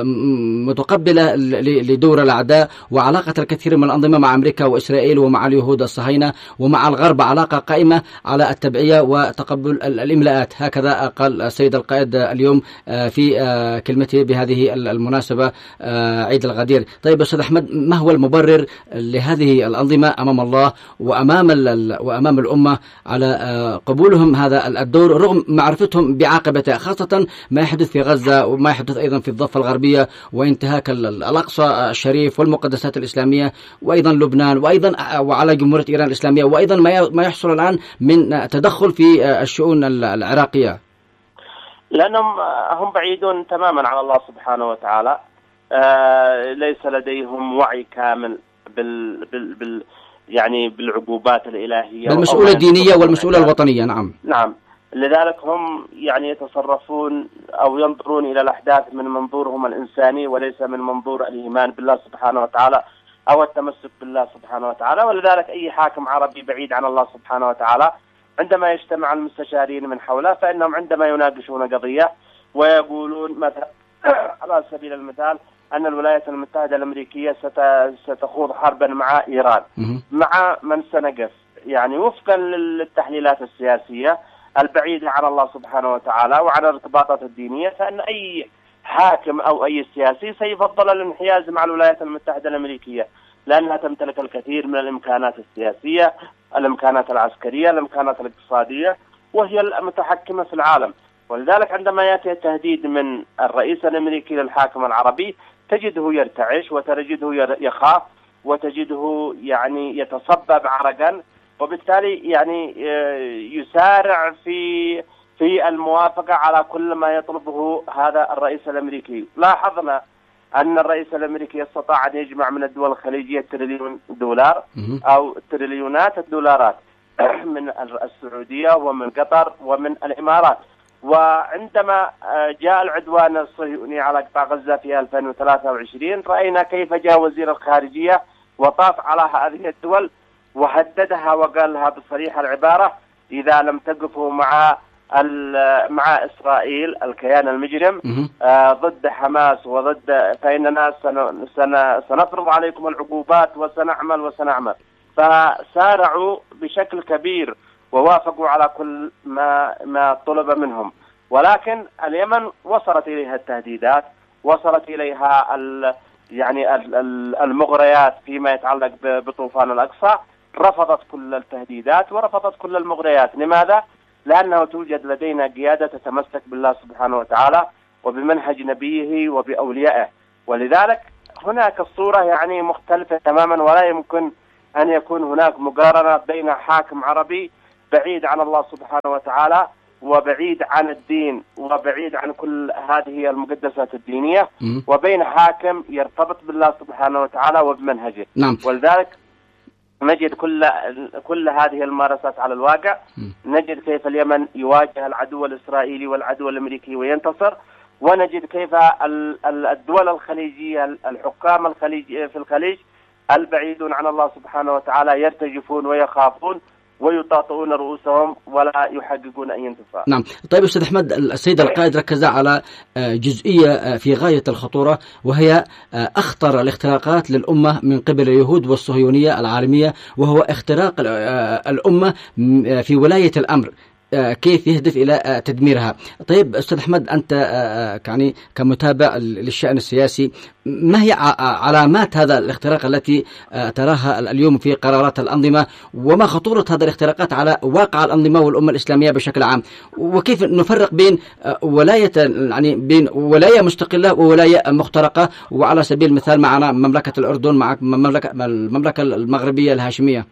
متقبلة لدور الأعداء، وعلاقة الكثير من الأنظمة مع أمريكا وإسرائيل ومع اليهود الصهاينة ومع الغرب علاقة قائمة على التبعية وتقبل الإملاءات. هكذا قال السيد القائد اليوم في كلمته بهذه المناسبة عيد الغدير. طيب أستاذ أحمد، ما هو المبرر لهذه الأنظمة أمام الله وأمام وأمام الأمة على قبولهم هذا الدور رغم معرفتهم بعاقبته، خاصة ما يحدث في غزة وما يحدث أيضا في الضفة الغربية وانتهاك الأقصى الشريف والمقدسات الإسلامية، وأيضا لبنان، وأيضا وعلى جمهورية إيران الإسلامية، وأيضا ما يحصل الآن من تدخل في الشؤون العراقية؟ لأنهم هم بعيدون تماما عن الله سبحانه وتعالى، آه ليس لديهم وعي كامل بال, بال, بال يعني بالعقوبات الإلهية، بالمسؤولة الدينية والمسؤولة الوطنية. نعم نعم. لذلك هم يعني يتصرفون أو ينظرون إلى الأحداث من منظورهم الإنساني وليس من منظور الإيمان بالله سبحانه وتعالى أو التمسك بالله سبحانه وتعالى. ولذلك أي حاكم عربي بعيد عن الله سبحانه وتعالى عندما يجتمع المستشارين من حوله فإنهم عندما يناقشون قضية ويقولون مثلا على سبيل المثال أن الولايات المتحدة الأمريكية ستخوض حربا مع إيران مع من سنقف، يعني وفقا للتحليلات السياسية البعيدة عن الله سبحانه وتعالى وعن الارتباطات الدينية، فإن أي حاكم أو أي سياسي سيفضل الانحياز مع الولايات المتحدة الأمريكية، لأنها تمتلك الكثير من الإمكانات السياسية، الإمكانات العسكرية، الإمكانات الاقتصادية، وهي المتحكمة في العالم. ولذلك عندما يأتي التهديد من الرئيس الأمريكي للحاكم العربي تجده يرتعش وتجده يخاف وتجده يعني يتصبب عرقا، وبالتالي يعني يسارع في في الموافقة على كل ما يطلبه هذا الرئيس الأمريكي. لاحظنا أن الرئيس الأمريكي استطاع أن يجمع من الدول الخليجية تريليون دولار أو تريليونات الدولارات من السعودية ومن قطر ومن الإمارات. وعندما جاء العدوان الصهيوني على قطاع غزة في ألفين وثلاثة وعشرين رأينا كيف جاء وزير الخارجية وطاف على هذه الدول وهددها وقال لها بصريح العبارة: إذا لم تقفوا مع مع إسرائيل الكيان المجرم آه ضد حماس وضد فإننا سن سن سنفرض عليكم العقوبات وسنعمل وسنعمل. فسارعوا بشكل كبير ووافقوا على كل ما ما طلب منهم، ولكن اليمن وصلت إليها التهديدات، وصلت إليها ال يعني المغريات فيما يتعلق بطوفان الأقصى. رفضت كل التهديدات ورفضت كل المغريات. لماذا؟ لأنه توجد لدينا قيادة تتمسك بالله سبحانه وتعالى وبمنهج نبيه وبأوليائه، ولذلك هناك الصورة يعني مختلفة تماما، ولا يمكن أن يكون هناك مقارنة بين حاكم عربي بعيد عن الله سبحانه وتعالى وبعيد عن الدين وبعيد عن كل هذه المقدسات الدينية وبين حاكم يرتبط بالله سبحانه وتعالى وبمنهجه. نعم. ولذلك نجد كل كل هذه الممارسات على الواقع. نجد كيف اليمن يواجه العدو الإسرائيلي والعدو الأمريكي وينتصر، ونجد كيف الدول الخليجية الحكام الخليج في الخليج البعيدون عن الله سبحانه وتعالى يرتجفون ويخافون ويطاطئون رؤوسهم ولا يحققون أي انتصار. نعم. طيب أستاذ أحمد، السيد القائد ركز على جزئية في غاية الخطورة، وهي أخطر الاختراقات للأمة من قبل اليهود والصهيونية العالمية، وهو اختراق الأمة في ولاية الأمر، كيف يهدف إلى تدميرها. طيب أستاذ أحمد، أنت يعني كمتابع للشأن السياسي، ما هي علامات هذا الاختراق التي تراها اليوم في قرارات الأنظمة، وما خطورة هذه الاختراقات على واقع الأنظمة والأمة الإسلامية بشكل عام، وكيف نفرق بين ولاية يعني بين ولاية مستقلة وولاية مخترقة؟ وعلى سبيل المثال معنا مملكة الأردن مع مملكة المملكة المغربية الهاشمية.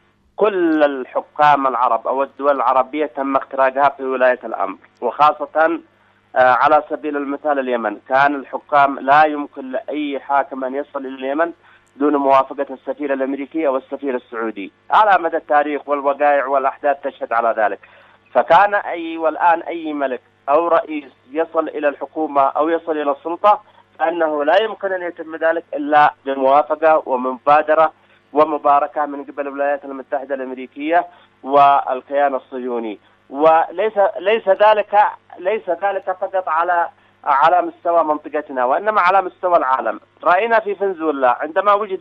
كل الحكام العرب أو الدول العربية تم اختراقها في ولاية الأمر، وخاصة على سبيل المثال اليمن. كان الحكام لا يمكن لأي حاكم أن يصل إلى اليمن دون موافقة السفير الأمريكي أو السفير السعودي، على مدى التاريخ والوقائع والأحداث تشهد على ذلك. فكان أي والآن أي ملك أو رئيس يصل إلى الحكومة أو يصل إلى السلطة فإنه لا يمكن أن يتم ذلك إلا بموافقة ومبادرة ومباركة من قبل الولايات المتحدة الأمريكية والكيان الصهيوني. وليس ليس ذلك ليس ذلك فقط على على مستوى منطقتنا، وإنما على مستوى العالم. رأينا في فنزويلا عندما وجد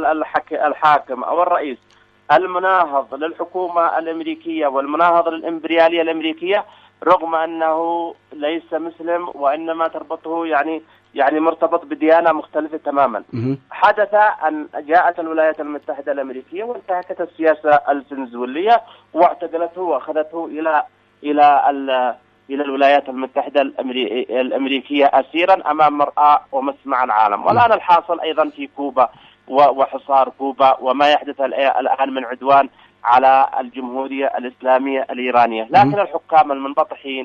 الحاكم أو الرئيس المناهض للحكومة الأمريكية والمناهض للإمبريالية الأمريكية، رغم أنه ليس مسلم وإنما تربطه يعني يعني مرتبط بديانة مختلفة تماما. حدث أن جاءت الولايات المتحدة الأمريكية وانتهكت السياسة الفنزويلية واعتقلته وأخذته إلى إلى إلى الولايات المتحدة الأمريكية أسيرا أمام مرأى ومسمع العالم. والآن الحاصل أيضا في كوبا وحصار كوبا وما يحدث الآن من عدوان على الجمهورية الإسلامية الإيرانية. لكن الحكام المنبطحين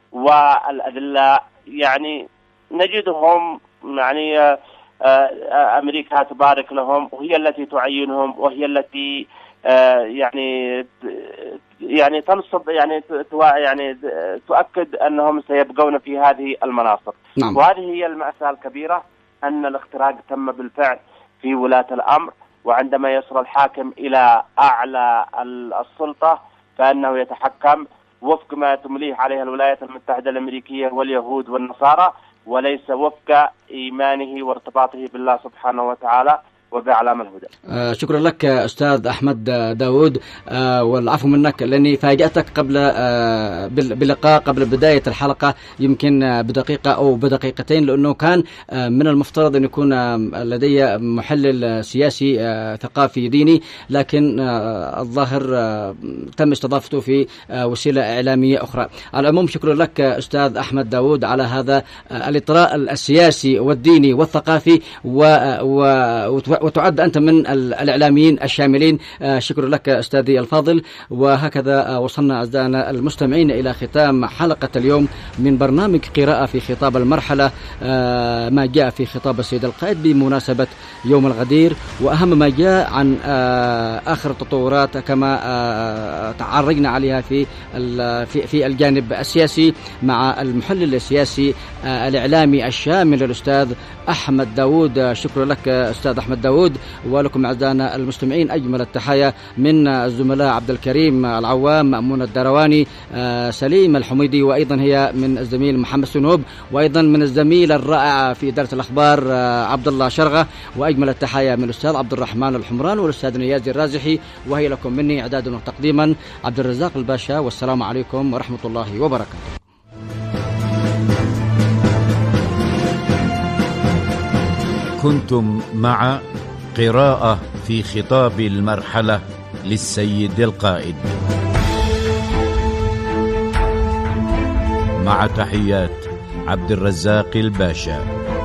والأذلاء يعني نجدهم يعني أمريكا تبارك لهم، وهي التي تعينهم، وهي التي يعني يعني تنصب يعني يعني تؤكد أنهم سيبقون في هذه المناصب. نعم. وهذه هي المأساة الكبيرة، أن الاختراق تم بالفعل في ولاة الأمر، وعندما يصل الحاكم إلى أعلى السلطة فإنه يتحكم وفق ما تمليه عليها الولايات المتحدة الأمريكية واليهود والنصارى، وليس وفق إيمانه وارتباطه بالله سبحانه وتعالى وبأعلام الهدى. آه شكرا لك أستاذ أحمد داود، آه والعفو منك لأني فاجأتك قبل آه بلقاء قبل بداية الحلقة يمكن آه بدقيقة أو بدقيقتين، لأنه كان آه من المفترض أن يكون آه لدي محلل سياسي آه ثقافي ديني، لكن آه الظاهر آه تم استضافته في آه وسيلة إعلامية أخرى. على العموم شكرا لك أستاذ أحمد داود على هذا آه الإطراء السياسي والديني والثقافي، و, و وتعد أنت من الإعلاميين الشاملين. شكرا لك أستاذي الفاضل. وهكذا وصلنا أعزائنا المستمعين إلى ختام حلقة اليوم من برنامج قراءة في خطاب المرحلة، ما جاء في خطاب السيد القائد بمناسبة يوم الغدير، وأهم ما جاء عن آخر التطورات كما تعرجنا عليها في في الجانب السياسي مع المحلل السياسي الإعلامي الشامل الأستاذ أحمد داود. شكرا لك أستاذ أحمد داود داود. ولكم أعزائنا المستمعين أجمل التحايا من الزملاء عبد الكريم العوام، مأمون الدرواني، سليم الحميدي، وأيضا هي من الزميل محمد سنوب، وأيضا من الزميل الرائع في إدارة الأخبار عبد الله شرغة. وأجمل التحايا من الأستاذ عبد الرحمن الحمران والأستاذ نيازي الرازحي. وهي لكم مني إعدادا وتقديما عبد الرزاق الباشا، والسلام عليكم ورحمة الله وبركاته. كنتم مع قراءة في خطاب المرحلة للسيد القائد، مع تحيات عبد الرزاق الباشا.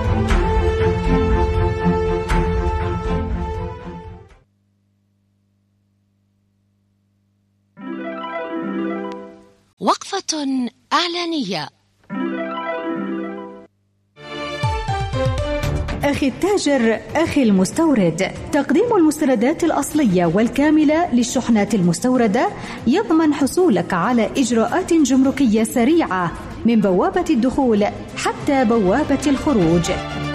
وقفة إعلانية. أخي التاجر، أخي المستورد، تقديم المستندات الأصلية والكاملة للشحنات المستوردة يضمن حصولك على إجراءات جمركية سريعة من بوابة الدخول حتى بوابة الخروج.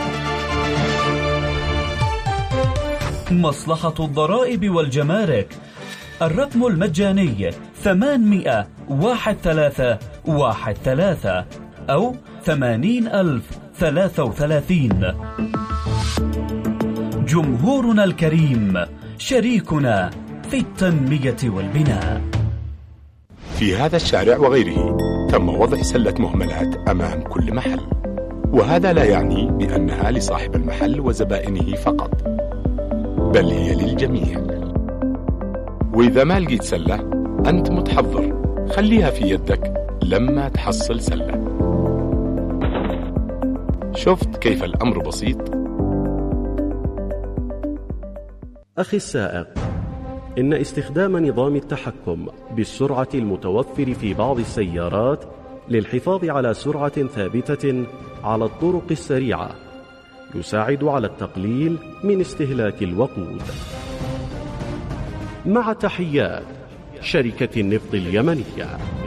مصلحة الضرائب والجمارك، الرقم المجاني ثمانمائة واحد ثلاثة واحد ثلاثة أو ثمانين ألف ثلاثة وثلاثين. جمهورنا الكريم شريكنا في التنمية والبناء. في هذا الشارع وغيره تم وضع سلة مهملات أمام كل محل، وهذا لا يعني بأنها لصاحب المحل وزبائنه فقط، بل هي للجميع. وإذا ما لقيت سلة أنت متحضر، خليها في يدك لما تحصل سلة. شفت كيف الأمر بسيط؟ أخي السائق، إن استخدام نظام التحكم بالسرعة المتوفر في بعض السيارات للحفاظ على سرعة ثابتة على الطرق السريعة يساعد على التقليل من استهلاك الوقود. مع تحيات شركة النفط اليمنية.